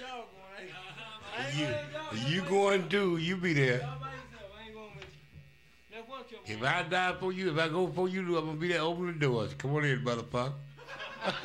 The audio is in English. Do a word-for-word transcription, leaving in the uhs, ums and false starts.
y'all going. I ain't, I ain't You, going you y'all. going to, you be there. Y'all by yourself. I ain't going with you. Now, what your If I die for you, if I go for you, I'm gonna be there. Open the doors. Come on in, motherfucker.